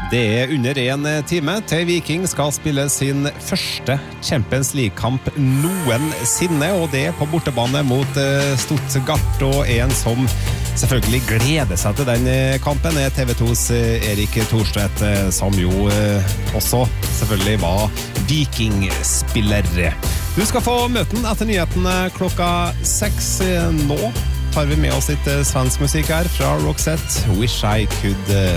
Det under en time til Viking skal spille sin første Champions League-kamp noensinne, og det på bortebane mot Stuttgart, og en som selvfølgelig gleder seg til den kampen TV2s Erik Thorstvedt, som jo også selvfølgelig var Viking-spiller. Du skal få møten etter nyhetene klokka 6 nå. Tar vi med oss litt svensk musikk her fra Roxette, Wish I Could